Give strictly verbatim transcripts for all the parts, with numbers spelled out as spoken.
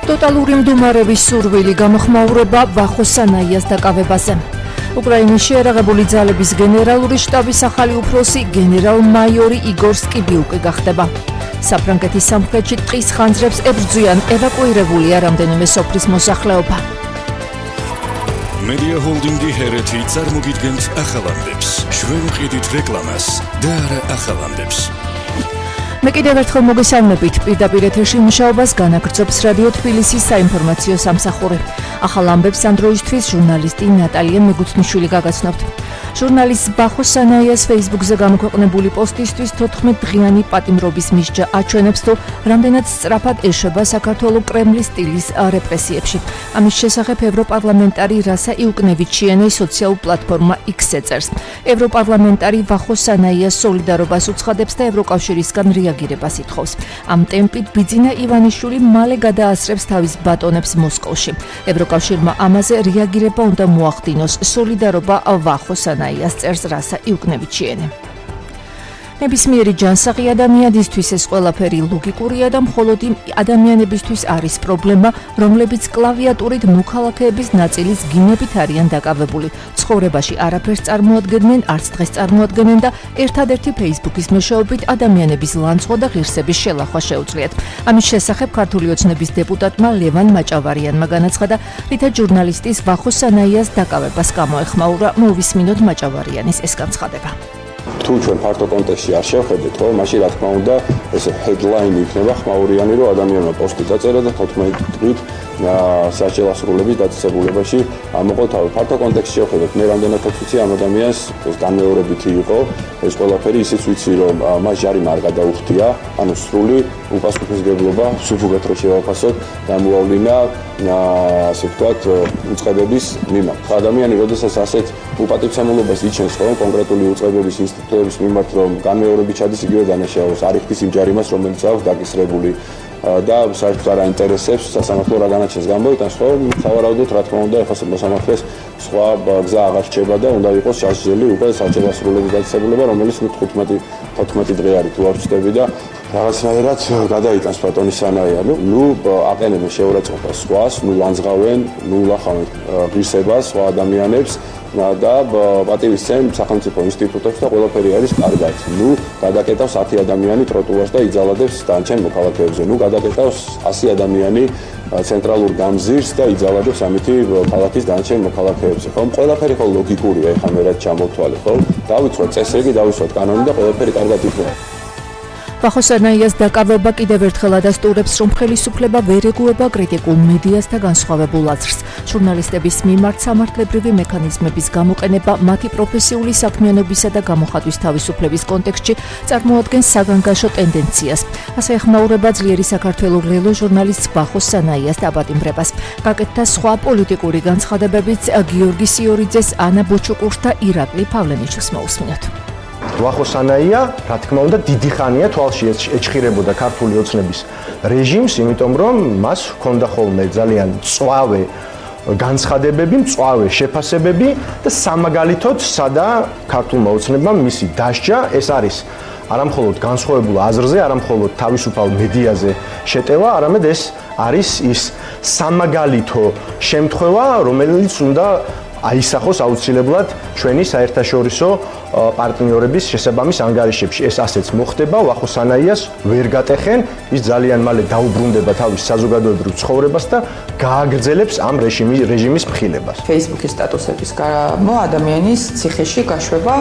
Totალური მდუმარების სურვილი გამოხმაურება ვახოსანაიას დაკავებაზე. უკრაინის შეერაღებული ძალების გენერალური შტაბის ახალი უფროსი გენერალ-მაიორი იგორ სკიბიუკი გახდება. საფრანგეთის სამხრეთში ტყის ხანძრებს ებრძვიან, ევაკუირებულია რამდენიმე სოფლის მოსახლეობა. Media Holdingi ჰერეთი წარმოგიდგენთ ახალამდებს. ჩვენ ვყიდით რეკლამას და არა ახალამდებს. მე კიდევ ერთხელ მოგესალმებით, პირდაპირ ეთერში მუშაობას განაგრძობს რადიო თბილისის საინფორმაციო სამსახური. ახალ ამბებს ამ დროისთვის ჟურნალისტი ნატალია მეგუთნიშვილი გაგაცნობთ. ჟურნალისტ ვახოსანაიას Facebook-ზე გამოქვეყნებული პოსტისთვის თოთხმეტდღიანი პატიმრობის მისჯა აჩვენებს, თუ რამდენად სწრაფად ეშვება საქართველოს კრემლის სტილის რეპრესიებში. ამის შესახებ ევროპარლამენტარი რასა იუკნევიჩიანი სოციალურ პლატფორმა X-ზე წერს. ევროპარლამენტარი ვახოსანაიას სოლიდარობას უცხადებს და ევროკავშირისგან რეაგირებას ითხოვს. ამ ტემპით ბიძინა ივანიშვილი მალე გადაასწრებს თავის ბატონებს მოსკოვში. ევროკავშირმა ამაზე რეაგირება უნდა მოახდინოს. სოლიდარობა ვახოსანაიას წერს რასა იუკნევიჩიანი. ნებისმიერი ჯანსაღი ადამიანისთვის ეს ყველაფერი ლოგიკურია და მხოლოდ იმ ადამიანებისთვის არის პრობლემა, რომლებიც კლავიატურით მოქალაქეების ნაწილის გინებით არიან დაკავებული. ცხოვრებაში არაფერს წარმოადგენენ, არც დღეს წარმოადგენენ და ერთადერთი Facebook-ის მეშვეობით ადამიანების ლანცღვა და ღირსების შელახვა შეუძლიათ. ამის შესახებ ქართული ოცნების დეპუტატმა ლევან მაჭავარიანმა განაცხადა, რითაც ჟურნალისტის ვახოსანაიას დაკავებას გამოეხმაურა. მოვისმინოთ მაჭავარიანის ეს განცხადება. თუ ჩვენ ფართო კონტექსტში არ შევხედეთ, ხო, მაშინ რა თქმა უნდა, ეს headline იქნება ხმაურიანი, რომ ადამიანმა პოსტი დაწერა და თოთხმეტი დღით საჭიროების დაწესებულებაში ამოყო თავი. ფართო კონტექსტში შევხედეთ, მე რამდენად ვიცი ამ ადამიანს, ეს განმეორებითი იყო, ეს ყველაფერი ისიც ვიცი, რომ მას ჯარი არ გადაუხდია, ანუ სრული უპასუხისმგებლობა, სუფუგად რო შევაფასოთ, დამოავლინა ასე ვთქვათ, უწყებების მიმართ. ადამიანი, როდესაც ასეთ უპატივცემულობას იჩენს, ხო, კონკრეტული უწყებების ინსტიტუტების მიმართ, რომ განმეორებით ჩადის, იგივე დანაშაულს არ იხდის იმ ჯარიმას, რომელიც აქვს დაკისრებული და საერთოდ არ აინტერესებს სასამართლო რა განაჩენს გამოიტანს, ხო, სავარაუდოდ რა თქმა უნდა, ეხლა მოსამართლეს სხვა გზა აღარ რჩება და უნდა იყოს შესაძლებელი უკვე საჭიროების დაწესებულება, რომელიც თხუთმეტი თოთხმეტი დღე არის თუ არ ვწდები და რაღაცნაირად გადაიტანს ბატონი სანაია. ნუ აყენებენ შეურაცხყოფას სხვას, ნუ ლანძღავენ, ნუ ლახავენ ღირსებას სხვა ადამიანებს და პატივისცემ სახელმწიფო ინსტიტუტებს და ყველაფერი არის კარგად. ნუ გადაკეტავს ათი ადამიანი ტროტუარს და იძალადებს დანარჩენ მოქალაქეებზე. ნუ გადაკეტავს ასი ადამიანი ცენტრალურ გამზირს და იძალადებს ამითი ქალაქის დანარჩენ მოქალაქეებზე. ხო, ყველაფერი ხო ლოგიკურია, ეხლა მე რაც ჩამოვთვალე, ხო? დავიცვათ წესრიგი, დავიცვათ კანონი და ყველაფერი კარგად იქნება. ვახოსანაიას დაკავება კიდევ ერთხელ ადასტურებს, რომ ხელისუფლება ვერ ეგუება კრიტიკულ მედიას და განსხვავებულ აზრს. ჟურნალისტების მიმართ სამართლებრივი მექანიზმების გამოყენება მათი პროფესიული საქმიანობისა და გამოხატვის თავისუფლების კონტექსტში წარმოადგენს საგანგაშო ტენდენციას. ასე ეხმაურება ძლიერი საქართველოს ლელო ჟურნალისტ ვახოსანაიას დაპატიმრებას. გაკეთდა სხვა პოლიტიკური განცხადებებიც გიორგი სიორიძეს, ანა ბოჩუკურს და ირაკლი პავლენიჩს მოусმინოთ. ვახოსანაია, რა თქმა უნდა, დიდი ხანია თვალში ეჭხირებოდა ქართული ოცნების რეჟიმს, იმიტომ რომ მას ჰქონდა ხოლმე ძალიან მწვავე განცხადებები, მწვავე შეფასებები და სამაგალითოდ სადა ქართულმა ოცნებამ მისი დასჯა, ეს არის არამხოლოდ განსხვავებულ აზრზე, არამხოლოდ თავისუფალ მედიაზე შეტევა, არამედ ეს არის ის სამაგალითო შემთხვევა, რომელიც უნდა აისახოს აუცილებლად ჩვენი საერთაშორისო პარტნიორების შესაბამის ანგარიშებში. ეს ასეც მოხდება, ვახოსანაიას ვერ გატეხენ, ის ძალიან მალე დაუბრუნდება თავის საზოგადოებრივ ცხოვრებას და გააგრძელებს ამ რეჟიმის რეჟიმის მხილებას. Facebook-ის სტატუსების გამო ადამიანის ციხეში გაშვება,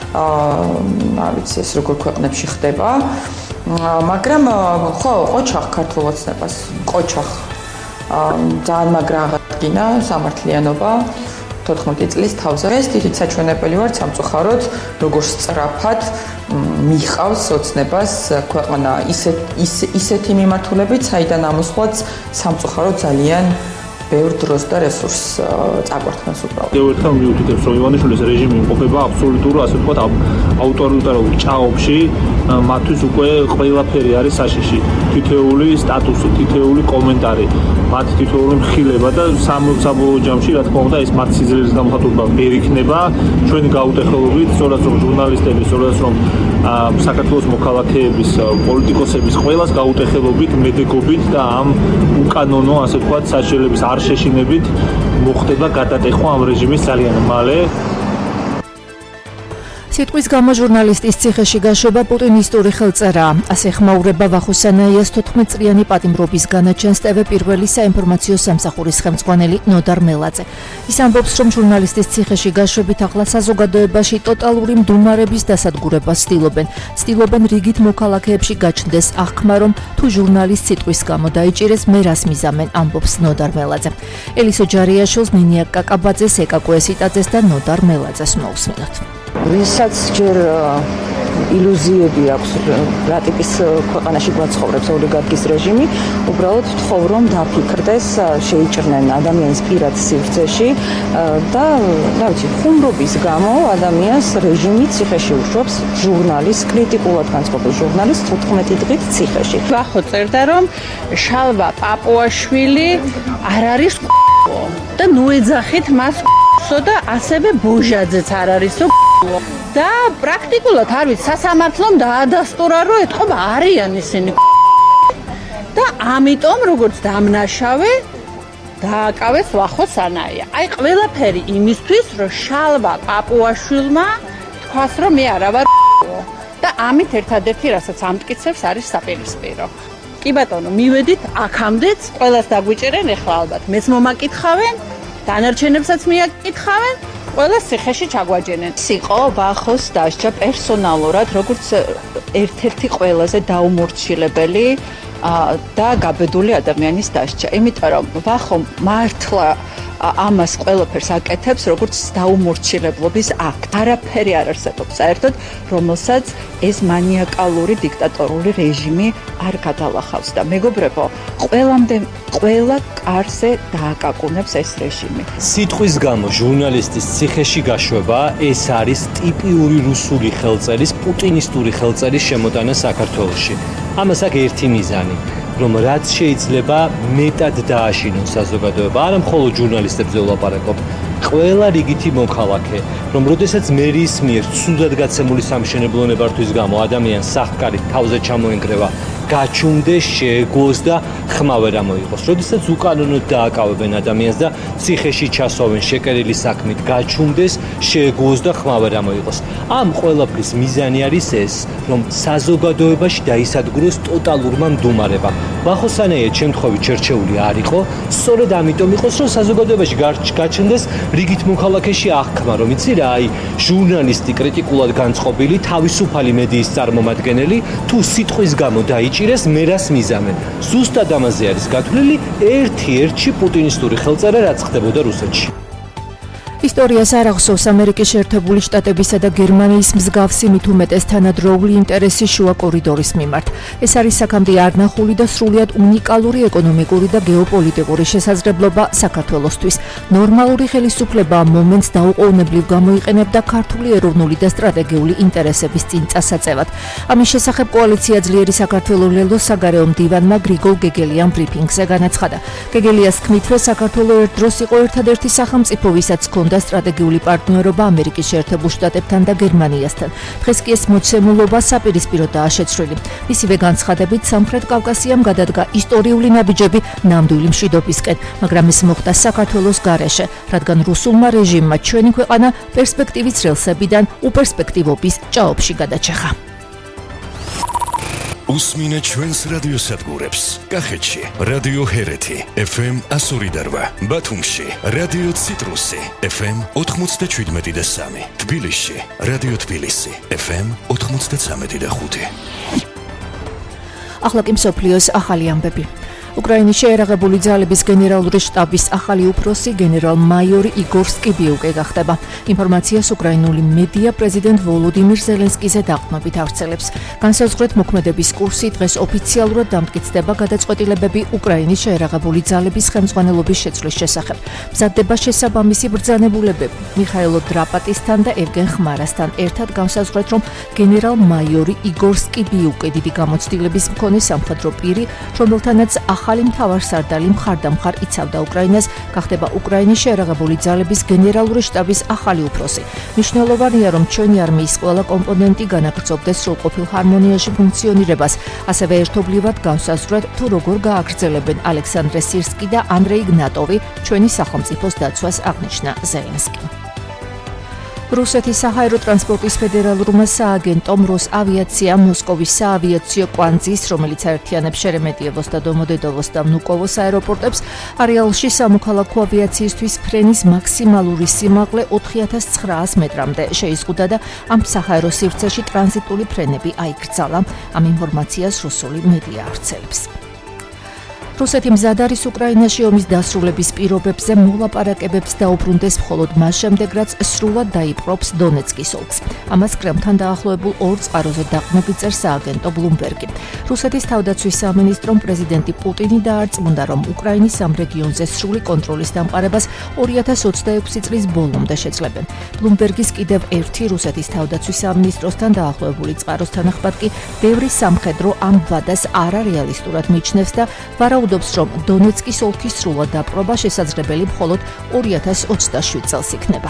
არ ვიცი, ეს როგორ ქვეყნებში ხდება, მაგრამ ხო, ყოჩახ ქართულ ოცნებას, ყოჩახ ძალიან მაგრა აღადგინა სამართლიანობა თოთხმეტი წლის თავზე. ეს დიდი საჩვენებელი ვარ სამწუხაროდ, როგორ სწრაფად მიჰყავს ოცნებას ქვეყანა ისეთ ისეთი მიმართულებით, საიდან ამოსვლაც სამწუხაროდ ძალიან ბევრ დროს და რესურსს წაგვართმევს უბრალოდ. კიდევ ერთხელ მიუთითებს, რომ ივანიშვილის რეჟიმი იმყოფება აბსოლუტურ, ასე ვთქვათ, ავტორიტარულ ჭაობში, მათთვის უკვე ყველაფერი არის საშიში. თითოეული სტატუსი, თითოეული კომენტარი, მათ თითოეული მხილება და საბოლოო ჯამში, რა თქმა უნდა, ეს მათ სიძლიერის გამოხატულება ვერ იქნება ჩვენი გაუტეხილობით, სწორად რომ ჟურნალისტები, სწორად რომ საქართველოს მოქალაქეების, პოლიტიკოსების ყველას გაუტეხელობით, მედეგობით და ამ უკანონო, ასე ვთქვათ, საშიშროების არ შეშინებით მოხდება გადატეხვა ამ რეჟიმის ძალიან მალე. სიტყვის გამო ჟურნალისტის ციხეში გაშვება პუტინისტური ხელწერაა. ასე ხმაურება ვახუსანაიას თოთხმეტწლიანი პატიმრობის განაჩენს ტევ პირველი საინფორმაციო სამსახურის ხელმძღვანელი ნოდარ მელაძე. ის ამბობს, რომ ჟურნალისტის ციხეში გაშვებით ახლა საზოგადოებაში ტოტალური მდუმარების დასადგურებას ცდილობენ. ცდილობენ რიგით მოქალაქეებში გაჩნდეს აღქმა, რომ თუ ჟურნალისტ სიტყვის გამო დაიჭირეს, მე რას მიზამენ, ამბობს ნოდარ მელაძე. ელისო ჯარიაშვილს, ნინია კაკაბაძეს, ეკა კუესიტაძეს და ნოდარ მელაძეს მოусმინოთ. ვისაც ჯერ ილუზიები აქვს რა ტიპის ქვეყანაში გვაცხოვრებს ოლიგარქის რეჟიმი, უბრალოდ ვთხოვ, რომ დაფიქრდეს, შეიჭრნენ ადამიანის პირად სივრცეში და, რა ვიცი, ხუმრობის გამო ადამიანს რეჟიმი ციხეში უშვებს, ჟურნალისტს, კრიტიკულად განწყობილ ჟურნალისტს თოთხმეტი დღით ციხეში. ვახო წერდა, რომ შალვა პაპუაშვილი არ არის და ნუ ეძახით მას და ასევე ბოჟაძეც არ არის და პრაქტიკულად არ ვიცი სასამართლომ დაადასტურა რომ ეთქობა არიან ისინი და ამიტომ როგორც დამნაშავე დააკავეს ვახოსანაია. აი ყველაფერი იმისთვის რომ შალვა პაპუაშვილმა თქვას რომ მე არა ვარ და ამით ერთადერთი რასაც ამტკიცებს არის საპირისპირო. კი ბატონო, მივედით აქამდეც ყველას დაგვიჭერენ ეხლა ალბათ მეც მომაკითხავენ, დანარჩენებსაც მიაკითხავენ, ყველა ციხეში ჩაგვაჯენენ. იყო ვახოს დასჯა პერსონალურად, როგორც ერთ-ერთი ყველაზე დაუმორჩილებელი და გაბედული ადამიანის დასჯა. იმიტომ რომ ვახო მართლა ამას ყველაფერს აკეთებს, როგორც დაუმორჩილებლობის აქტ. არაფერი არ არსებობს საერთოდ, რომელსაც ეს მანიაკალური დიქტატორული რეჟიმი არ გადალახავს და მეგობრებო, ყველამდე ყველა კარზე დააკაკუნებს ეს რეჟიმი. სიტყვის გამო ჟურნალისტის ციხეში გაშვება ეს არის ტიპიური რუსული ხელწერის, პუტინისტური ხელწერის შემოტანა საქართველოში. ამას აქვს ერთი მიზანი, რომ რაც შეიძლება მეტად დააშინოს საზოგადოება, არა მხოლოდ ჟურნალისტებზე ვლაპარაკობ, ყველა რიგითი მოქალაქე, რომ როდესაც მერის მიერ ცუდად გაცემული სამშენებლო ნებართვის გამო ადამიანს სახკარით თავზე ჩამოენგრევა, გაჩუმდეს, შეეგოს და ხმა ვერ ამოიღოს. როდესაც უკანონოდ დააკავებენ ადამიანს და ციხეში ჩასვავენ შეკერილი საქმით, გაჩუმდეს, შეეგოს და ხმა ვერ ამოიღოს. ამ ყველაფრის მიზანი არის ეს, რომ საზოგადოებაში დაისადგუროს ტოტალურმა მდუმარებამ. ვახოსანაია შემთხვევით შერჩეული არ იყო, სწორედ ამიტომ იყოს, რომ საზოგადოებაში გაჩნდეს რიგით მოქალაქეში აღქმა, რომ იცი რა, აი, ჟურნალისტი კრიტიკულად განწყობილი, თავისუფალი მედიის წარმომადგენელი, თუ სიტყვის გამო დაიჭირეს, მე რას მიზამენ. ზუსტად ამაზე არის გათვლილი ერთ-ერთი პუტინისტური ხელწერა, რაც ხდებოდა რუსეთში. ისტორიას არ ახსოვს ამერიკის შეერთებული შტატებისა და გერმანიის მსგავსი მით უმეტეს თანადროული ინტერესი შუა კორიდორის მიმართ. ეს არის აქამდე არნახული და სრულიად უნიკალური ეკონომიკური და გეოპოლიტიკური შესაძლებლობა საქართველოსთვის. ნორმალური ხელისუფლება ამ მომენტს დაუყოვნებლივ გამოიყენებდა ქართული ეროვნული და სტრატეგიული ინტერესების წინ წასაწევად. ამის შესახებ კოალიცია ძლიერი საქართველოს ლელოს საგარეო მდივანმა გრიგოლ გეგელიამ ბრიფინგზე განაცხადა. გეგელიას თქმით, რომ საქართველოს ერთ დროს იყო ერთადერთი სახელმწიფო, ვისაც ჰქონდა სტრატეგიული პარტნიორობა ამერიკის შეერთებულ შტატებთან და გერმანიასთან. დღეს კი ეს მოცემულობა საპირისპიროდაა შეცვლილი. მისივე განცხადებით, სამხრეთ კავკასიამ გადადგა ისტორიული ნაბიჯები ნამდვილი მშვიდობისკენ, მაგრამ ეს მოხდა საქართველოს გარეშე, რადგან რუსულმა რეჟიმმა ჩვენი ქვეყანა პერსპექტივის რელსებიდან უპერსპექტივობის ჭაობში გადაჭეხა. უსმინეთ ჩვენს რადიოსადგურებს. კახეთში რადიო ჰერეთი ეფ ემ one oh eight, ბათუმში რადიო ციტრუსი ეფ ემ ninety-seven და three, თბილისში რადიო თბილისი ეფ ემ ninety-three და five. ახლა კი მსოფლიოს ახალი ამბები. უკრაინის შეერაღებული ძალების გენერალური შტაბის ახალი უფროსი გენერალ-მაიორი იგორ სკიბიუკე გახდება. ინფორმაციას უკრაინული მედია პრეზიდენტ ვოლოდიმირ ზელენსკიზე დაყრდნობით ავრცელებს. განსაზღვრეთ მოქმედების კურსი დღეს ოფიციალურად დამტკიცდება გადაწყვეტილებები უკრაინის შეერაღებული ძალების ხელმძღვანელობის შეცვლის შესახებ. მზადდება შესაბამისი ბრძანებულებები. მიხაილო დრაპატისთან და ევგენ ხმარასთან ერთად განსაზღვრეთ, რომ გენერალ-მაიორი იგორ სკიბიუკე დიდი გამოცდილების მქონე სამხედრო პირი, რომელთანაც ახალი მთავარსარდალი მხარდამხარ იცავდა უკრაინას, გახდება უკრაინის შეერაღებული ძალების გენერალური შტაბის ახალი უფროსი. მნიშვნელოვანია, რომ ჩვენი არმიის ყველა კომპონენტი განაგრძობდეს სრულყოფილ ჰარმონიაში ფუნქციონირებას, ასევე ერთობლივად განსაზღვრეთ, თუ როგორ გააგრძელებენ ალექსანდრე სირსკი და ანდრეი გნატოვი ჩვენი სახელმწიფოს დაცვას, აღნიშნა ზელენსკი. რუსეთის საჰაერო ტრანსპორტის ფედერალურმა სააგენტომ როსავიაციამ მოსკოვის საავიაციო კვანძის, რომელიც აერთიანებს შერემეტიევოს და დომოდედოვოს და ვნუკოვოს აეროპორტებს, არეალში სამოქალაქო ავიაციისთვის ფრენის მაქსიმალური სიმაღლე ოთხი ათას ცხრაას მეტრამდე შეიზღუდა და ამ საჰაერო სივრცეში ტრანზიტული ფრენები აიკრძალა. ამ ინფორმაციას რუსული მედია ავრცელებს. რუსეთი მზად არის უკრაინაში ომის დასრულების პირობებზე მოლაპარაკებებს დაუბრუნდეს მხოლოდ მას შემდეგ, რაც სრულად დაიპყრობს დონეცკის ოლქს. ამას კრემლთან დაახლოებულ ორ წყაროზე დაყრდნობით წერს სააგენტო ბლუმბერგი. რუსეთის თავდაცვის სამინისტრომ პრეზიდენტი პუტინი დაარწმუნდა, რომ უკრაინის ამ რეგიონზე სრული კონტროლის დამყარებას ორი ათას ოცდაექვსი წლის ბოლომდე შეძლებენ. ბლუმბერგის კიდევ ერთი რუსეთის თავდაცვის სამინისტროსთან დაახლოებული წყაროს თანახმად კი ბევრი სამხედრო ამ ვადას არარეალისტურად მიიჩნევს და ვარაუდობს, რომ დონეცკის ოლქის სრულად დაპყრობა შესაძლებელი მხოლოდ ორი ათას ოცდაშვიდ წელს იქნება.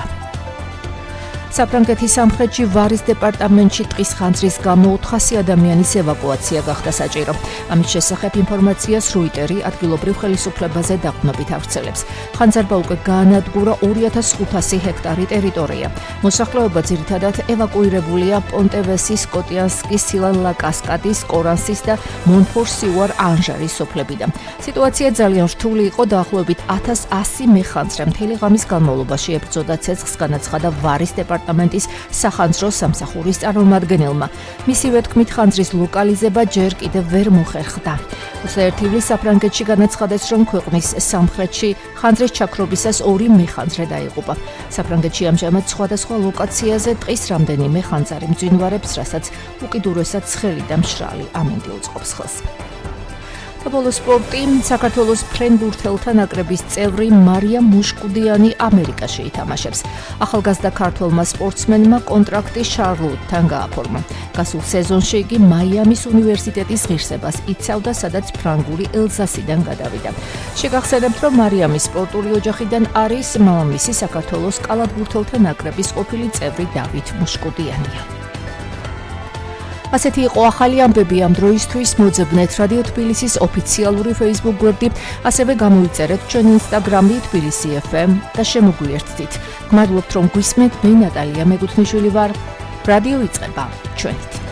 საფრანგეთის სამხრეთში ვარის დეპარტამენტში ტყის ხანძრის გამო ოთხასი ადამიანის ევაკუაცია გახდა საჭირო. ამის შესახებ ინფორმაციას როიტერი ადგილობრივ ხელისუფლებაზე დაყრდნობით ავრცელებს. ხანძარმა უკვე გაანადგურა ორი ათას ხუთასი ჰექტარი ტერიტორია. მოსახლეობა ძირითადად ევაკუირებულია პონტევესის, კოტიანსკის, სილან-ლა-კასკადის, კორანსის და მონფორსიუარ-ანჟარის სოფლებიდან. სიტუაცია ძალიან რთული იყო, დაახლოებით ათას ასი მეხანძრე მთელი ღამის განმავლობაში ებრძოდა ცეცხლს, განაცხადა ვარის დეპარტამენტი დეპარტამენტის სახანძრო სამსახურის წარმომადგენელმა. მისივე თქმით, ხანძრის ლოკალიზება ჯერ კიდევ ვერ მოხერხდა. ოცდაერთი ივლისს საფრანგეთში განაცხადეს, რომ ქვეყნის სამხრეთში ხანძრის ჩაქრობისას ორი მეხანძრე დაიღუპა. საფრანგეთში ამჟამად სხვადასხვა ლოკაციაზე ტყის რამდენიმე ხანძარი მძვინვარებს, რასაც უკიდურესად ცხელი და მშრალი ამინდი უწყობს ხელს. ბოლო სპორტი. საქართველოს ფრენბურთელთა ნაკრების წევრი მარია მუშკუდიანი ამერიკაში ითამაშებს. ახალგაზრდა ქართველმა სპორტსმენმა კონტრაქტი შარლოტთან გააფორმა. გასულ სეზონში იგი მაიამის უნივერსიტეტის ღირსებას იცავდა, სადაც ფრანგული ელზასიდან გადავიდა. შეგახსენებთ, რომ მარიამის სპორტული ოჯახიდან არის მამამისი საქართველოს კალათბურთელთა ნაკრების ყოფილი წევრი დავით მუშკუდიანია. ასეთი იყო ახალი ამბები ამ დროისთვის. მოძებნეთ რადიო თბილისის ოფიციალური Facebook გვერდი, ასევე გამოიწერეთ ჩვენი Instagram-ი თბილისი ეფ ემ და შემოგვიერთდით. გმადლობთ, რომ გვისმენთ. მე ნატალია მეგუთნიშვილი ვარ. რადიო იწყება ჩვენით.